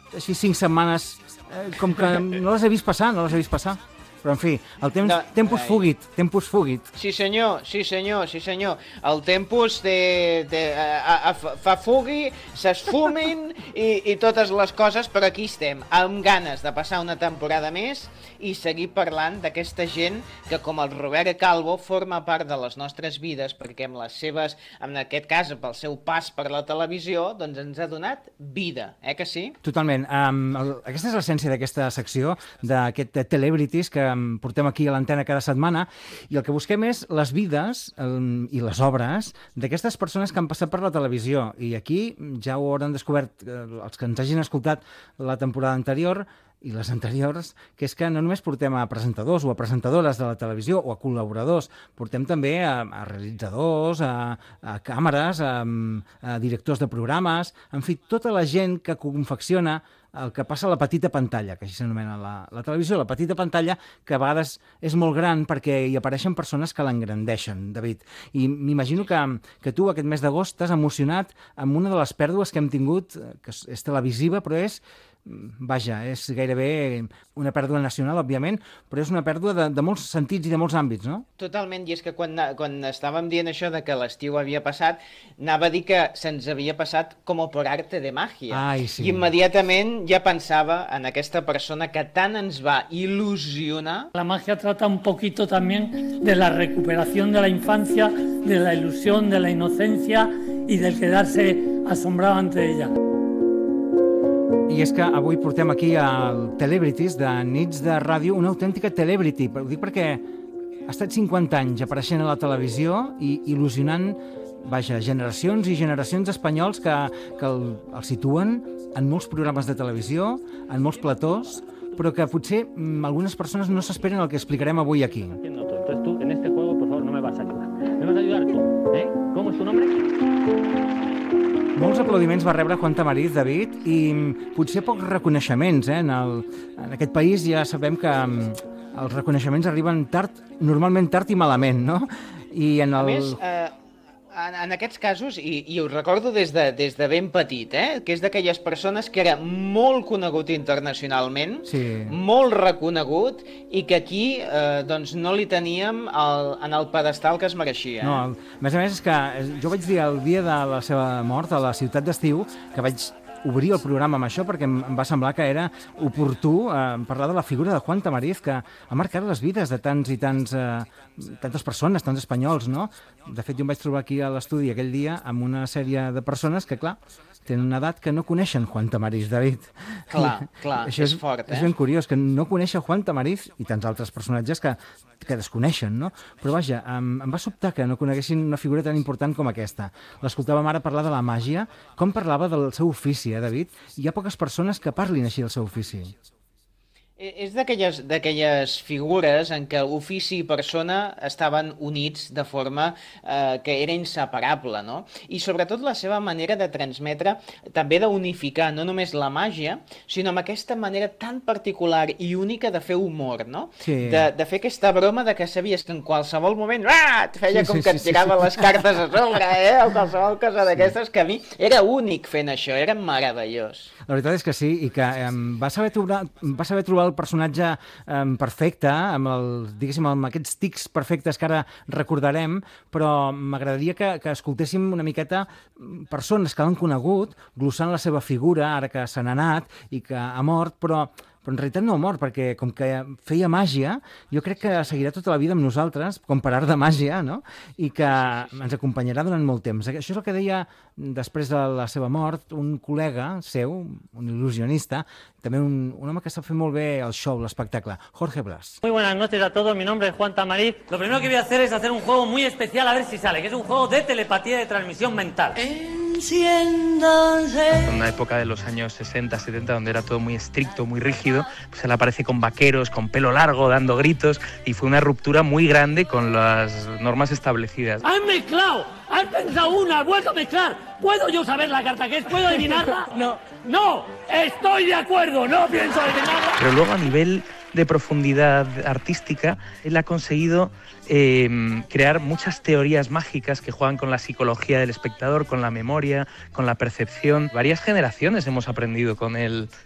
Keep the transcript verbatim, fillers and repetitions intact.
així cinc setmanes, eh, com que no les he vist passar, no les he vist passar. Però, en fi, el temps, no, tempus ai. fugit, tempus fugit. Sí, senyor, sí, senyor, sí, senyor. El tempus de, de, a, a, fa fugui, s'esfumin i, i totes les coses, però aquí estem, amb ganes de passar una temporada més i seguir parlant d'aquesta gent que, com el Robert Calvo, forma part de les nostres vides, perquè amb les seves, en aquest cas, pel seu pas per la televisió, doncs ens ha donat vida, eh que sí? Totalment. Um, el, aquesta és l'essència d'aquesta secció, d'aquest Celebrities que um, portem aquí a l'antena cada setmana, i el que busquem és les vides um, i les obres d'aquestes persones que han passat per la televisió. I aquí ja ho hauran descobert eh, els que ens hagin escoltat la temporada anterior, i les anteriors, que és que no només portem a presentadors o a presentadores de la televisió o a col·laboradors, portem també a, a realitzadors, a, a càmeres, a, a directors de programes, en fi, tota la gent que confecciona el que passa a la petita pantalla, que així s'anomena la, la televisió, la petita pantalla, que a vegades és molt gran perquè hi apareixen persones que l'engrandeixen, David. I m'imagino que, que tu aquest mes d'agost t'has emocionat amb una de les pèrdues que hem tingut, que és televisiva, però és vaja, és gairebé una pèrdua nacional, òbviament, però és una pèrdua de, de molts sentits i de molts àmbits, no? Totalment, i és que quan, quan estàvem dient això de que l'estiu havia passat, anava a dir que se'ns havia passat com per arte de màgia. Ai, sí. I immediatament ja pensava en aquesta persona que tant ens va il·lusionar. La magia trata un poquito también de la recuperación de la infancia, de la ilusión, de la inocencia y del quedarse asombrado ante ella. I és que avui portem aquí al Celebrities de Nits de Ràdio, una autèntica celebrity. Ho dic perquè ha estat cinquanta anys apareixent a la televisió i il·lusionant, vaja, generacions i generacions espanyols que, que el, el situen en molts programes de televisió, en molts platós, però que potser m, algunes persones no s'esperen el que explicarem avui aquí. Entonces tú, en este juego, por favor, no me vas a ayudar. Me vas a ayudar tú, ¿eh? ¿Cómo es tu nombre? Molts aplaudiments va rebre Juan Tamariz, David, i potser pocs reconeixements. Eh? En, el, en aquest país ja sabem que um, els reconeixements arriben tard, normalment tard i malament, no? I en el... A més, eh, en, en aquests casos, i, i ho recordo des de, des de ben petit, eh? Que és d'aquelles persones que era molt conegut internacionalment, sí. molt reconegut, i que aquí eh, doncs no li teníem el, en el pedestal que es mereixia. No, el, a més a més és que jo vaig dir el dia de la seva mort a la Ciutat d'Estiu que vaig obrir el programa amb això perquè em, em va semblar que era oportú eh, parlar de la figura de Juan Tamariz, que ha marcat les vides de tants i tants, eh, tantes persones, tants espanyols, no? De fet, jo em vaig trobar aquí a l'estudi aquell dia amb una sèrie de persones que, clar, tenen una edat que no coneixen Juan Tamariz, David. Clar, clar, això és, és fort, eh? És ben curiós, que no conèixer Juan Tamariz i tants altres personatges que, que desconeixen, no? Però vaja, em, em va sobtar que no coneguessin una figura tan important com aquesta. L'escoltàvem ara parlar de la màgia, com parlava del seu ofici, eh, David? Hi ha poques persones que parlin així del seu ofici. És d'aquelles d'aquelles figures en què ofici i persona estaven units de forma eh, que era inseparable, no? I sobretot la seva manera de transmetre, també d'unificar no només la màgia, sinó amb aquesta manera tan particular i única de fer humor, no? Sí. De, de fer aquesta broma de que sabies que en qualsevol moment ah, et feia sí, com sí, que et sí, tirava sí, sí. les cartes a sobre, eh? O qualsevol cosa d'aquestes, que a mi era únic fent això, era meravellós. La veritat és que sí, i que eh, va saber trobar, va saber trobar el personatge eh, perfecte, amb, el, diguéssim, amb aquests tics perfectes que ara recordarem, però m'agradaria que, que escoltéssim una miqueta persones que l'han conegut, glossant la seva figura, ara que se n'ha anat i que ha mort, però però en realitat no ha mort, perquè com que feia màgia, jo crec que seguirà tota la vida amb nosaltres, com per art de màgia, no? I que ens acompanyarà durant molt temps. Això és el que deia, després de la seva mort, un col·lega seu, un il·lusionista, també un, un home que sap fer molt bé el show, l'espectacle, Jorge Blas. Muy buenas noches a todos, mi nombre es Juan Tamariz. Lo primero que voy a hacer es hacer un juego muy especial, a ver si sale, que es un juego de telepatía de transmisión mental. En una época de los años sesenta, setenta, donde era todo muy estricto, muy rígido, pues él aparece con vaqueros, con pelo largo, dando gritos, y fue una ruptura muy grande con las normas establecidas. ¡Has mezclado! ¡Has pensado una! ¡Has vuelto a mezclar! ¿Puedo yo saber la carta que es? ¿Puedo adivinarla? No. ¡No! ¡Estoy de acuerdo! ¡No pienso adivinarla! Pero luego, a nivel de profundidad artística, él ha conseguido eh, crear muchas teorías mágicas que juegan con la psicología del espectador, con la memoria, con la percepción. Varias generaciones hemos aprendido con él